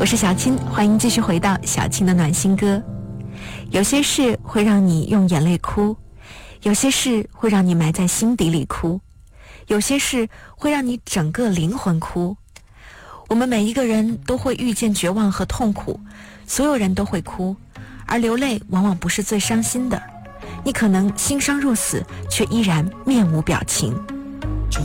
我是小青，欢迎继续回到小青的暖心歌。有些事会让你用眼泪哭，有些事会让你埋在心底里哭，有些事会让你整个灵魂哭。我们每一个人都会遇见绝望和痛苦，所有人都会哭，而流泪往往不是最伤心的。你可能心伤入死，却依然面无表情。